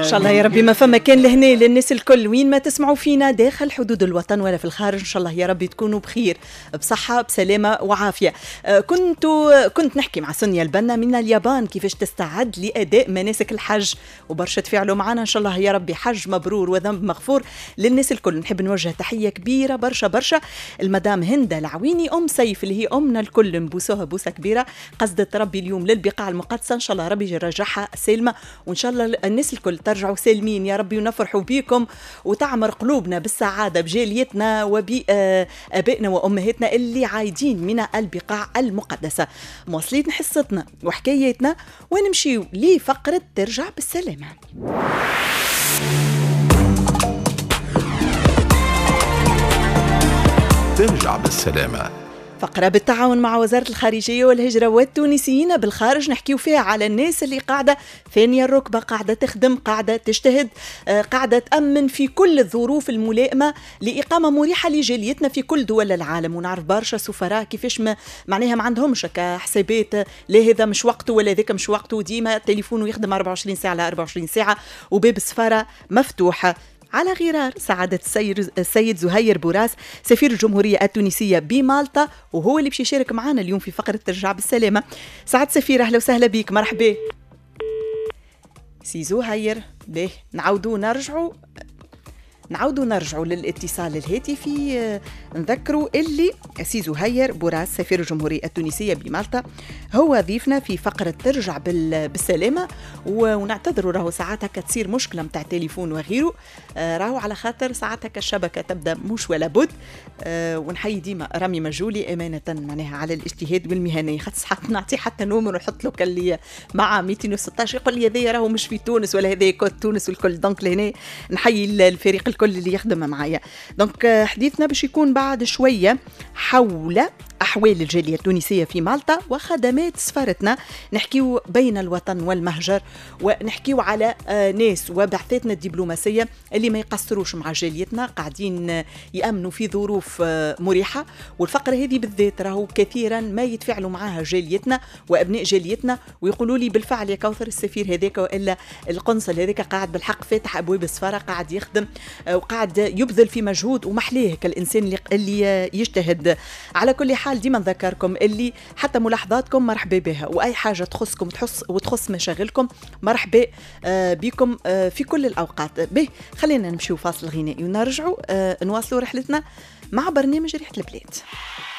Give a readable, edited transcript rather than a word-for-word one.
شاء الله يا ربي ما فما كان لهنا للناس الكل وين ما تسمعوا فينا داخل حدود الوطن ولا في الخارج، ان شاء الله يا ربي تكونوا بخير بصحة بسلامة وعافية. كنت نحكي مع سونيا البنا من اليابان كيفاش تستعد لأداء مناسك الحج، وبرشا تفاعلوا معنا ان شاء الله يا ربي. حج مبرور وذنب مغفور للناس الكل. نحب نوجه تحية كبيرة برشا المدام هندة العويني ام سيف اللي هي امنا الكل، نبوسوها بوسة كبيرة. قصدت ربي اليوم للبقاع المقدسة، ان شاء الله ربي يرجعها سالمة، وان شاء الله الناس الكل ترجعوا سالمين يا ربي، ونفرحوا بيكم وتعمر قلوبنا بالسعادة بجاليتنا وبأبائنا وأمهاتنا اللي عايدين من البقاع المقدسة. مواصلين حصتنا وحكايتنا ونمشي لفقرة ترجع بالسلامة. ترجع بالسلامة، فقرة بالتعاون مع وزارة الخارجية والهجرة والتونسيين بالخارج، نحكيو فيها على الناس اللي قاعدة ثانية الركبة، قاعدة تخدم، قاعدة تجتهد، قاعدة تأمن في كل الظروف الملائمة لإقامة مريحة لجاليتنا في كل دول العالم. ونعرف برشا سفراء كيفاش معناها ما عندهمش كحسابات، لا هذا مش وقته ولا ذاك مش وقته، ديما تليفونه يخدم 24 ساعة على 24 ساعة وباب السفارة مفتوحة. على غرار سعادة السيد زهير بوراس سفير الجمهورية التونسية بمالطا، وهو اللي باش يشارك معنا اليوم في فقرة ترجع بالسلامة. سعادة سفير أهلا وسهلا بك، مرحبا سي زهير. ليه نعودوا نرجعوا للاتصال الهاتفي. نذكروا اللي سي زهير بوراس سفير الجمهورية التونسية بمالطا هو ضيفنا في فقرة ترجع بالسلامة، ونعتذروا راهو ساعات هكا تصير مشكلة متاع التليفون وغيره، راهو على خاطر ساعات هكا الشبكة تبدأ مش ولا بد. ونحيي ديما رامي مجولي أمانة معناها على الاجتهاد والمهنية، خاطر ساعات نعطي حتى نومر ونحط له كاللي مع 216 يقول لي هذا راهو مش في تونس ولا هذا كود تونس والكل. دونك لهنا نحيي الفريق الكل اللي يخدم معايا. دونك حديثنا باش يكون بعد شوية حول أحوال الجالية التونسية في مالطا وخدمات سفارتنا، نحكيو بين الوطن والمهجر، ونحكيو على ناس وبعثاتنا الدبلوماسية اللي ما يقصروش مع جاليتنا، قاعدين يأمنوا في ظروف مريحة. والفقرة هذه بالذات راهو كثيرا ما يتفاعلوا معها جاليتنا وأبناء جاليتنا ويقولوا لي بالفعل يا كوثر السفير هذاك وإلا القنصل هذاك قاعد بالحق فاتح أبواب السفارة، قاعد يخدم وقاعد يبذل في مجهود ومحليه كالإنسان اللي يجتهد. على كل حال ديما نذكركم اللي حتى ملاحظاتكم مرحبا بها، وأي حاجة تخصكم وتخص مشاغلكم مرحبا بكم في كل الأوقات. به خلينا نمشيو فاصل غنائي ونرجعوا نواصلوا رحلتنا مع برنامج ريحة البلاد.